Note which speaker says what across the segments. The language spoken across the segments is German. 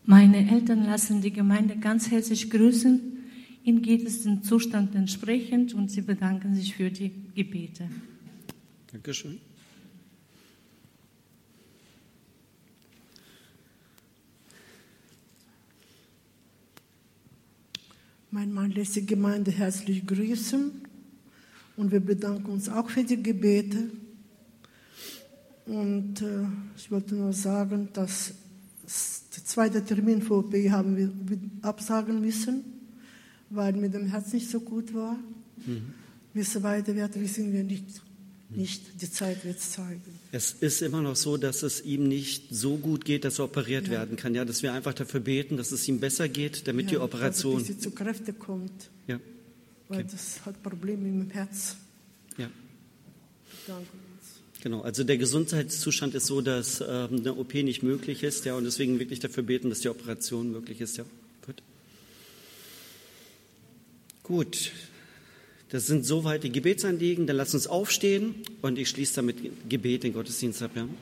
Speaker 1: Meine Eltern lassen die Gemeinde ganz herzlich grüßen. Ihnen geht es dem Zustand entsprechend und sie bedanken sich für die Gebete.
Speaker 2: Dankeschön.
Speaker 3: Mein Mann lässt die Gemeinde herzlich grüßen und wir bedanken uns auch für die Gebete. Und ich wollte nur sagen, dass der zweite Termin für OP haben wir absagen müssen, weil mit dem Herz nicht so gut war. Wie es weiter wird, wissen wir nicht. Die Zeit wird es zeigen.
Speaker 2: Es ist immer noch so, dass es ihm nicht so gut geht, dass er operiert werden kann. Ja, dass wir einfach dafür beten, dass es ihm besser geht, damit die Operation...
Speaker 3: Dass er zu Kräfte kommt.
Speaker 2: Ja. Okay.
Speaker 3: Weil das hat Probleme im Herz.
Speaker 2: Ja.
Speaker 3: Danke uns.
Speaker 2: Genau, also der Gesundheitszustand ist so, dass eine OP nicht möglich ist, ja, und deswegen wirklich dafür beten, dass die Operation möglich ist, ja. Gut. Das sind soweit die Gebetsanliegen. Dann lass uns aufstehen und ich schließe damit Gebet den Gottesdienst ab. Ja.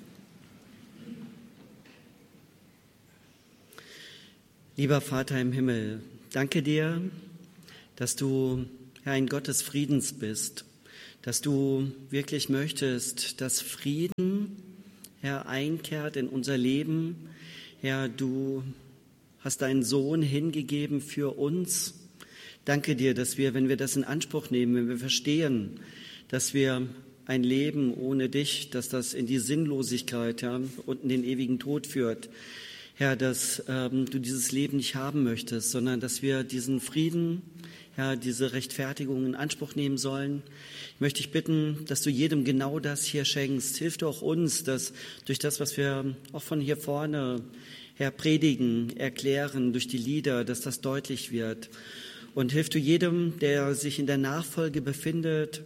Speaker 2: Lieber Vater im Himmel, danke dir, dass du Herr, ein Gott des Friedens bist, dass du wirklich möchtest, dass Frieden, Herr, einkehrt in unser Leben. Herr, du hast deinen Sohn hingegeben für uns. Danke dir, dass wir, wenn wir das in Anspruch nehmen, wenn wir verstehen, dass wir ein Leben ohne dich, dass das in die Sinnlosigkeit, ja, und in den ewigen Tod führt. Herr, dass du dieses Leben nicht haben möchtest, sondern dass wir diesen Frieden, ja, diese Rechtfertigung in Anspruch nehmen sollen. Ich möchte dich bitten, dass du jedem genau das hier schenkst. Hilf du auch uns, dass durch das, was wir auch von hier vorne, Herr, predigen, erklären, durch die Lieder, dass das deutlich wird. Und hilf du jedem, der sich in der Nachfolge befindet,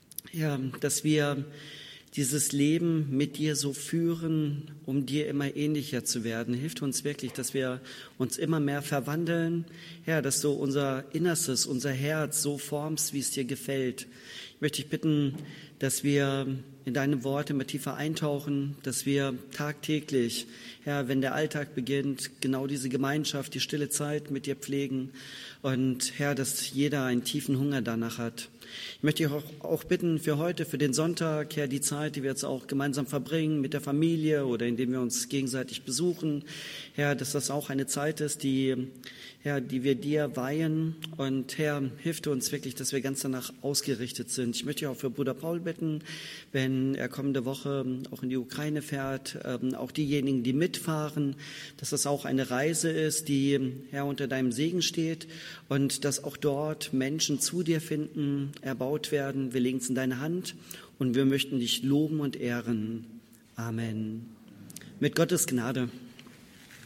Speaker 2: ja, dass wir dieses Leben mit dir so führen, um dir immer ähnlicher zu werden. Hilf uns wirklich, dass wir uns immer mehr verwandeln, ja, dass du unser Innerstes, unser Herz so formst, wie es dir gefällt. Ich möchte dich bitten, dass wir in deine Worte immer tiefer eintauchen, dass wir tagtäglich, ja, wenn der Alltag beginnt, genau diese Gemeinschaft, die stille Zeit mit dir pflegen. Und Herr, dass jeder einen tiefen Hunger danach hat. Ich möchte dich auch bitten für heute, für den Sonntag, Herr, die Zeit, die wir jetzt auch gemeinsam verbringen mit der Familie oder indem wir uns gegenseitig besuchen, Herr, dass das auch eine Zeit ist, die wir dir weihen. Und Herr, hilf uns wirklich, dass wir ganz danach ausgerichtet sind. Ich möchte auch für Bruder Paul bitten, wenn er kommende Woche auch in die Ukraine fährt, auch diejenigen, die mitfahren, dass das auch eine Reise ist, die, Herr, unter deinem Segen steht und dass auch dort Menschen zu dir finden, erbaut werden. Wir legen es in deine Hand und wir möchten dich loben und ehren. Amen. Mit Gottes Gnade.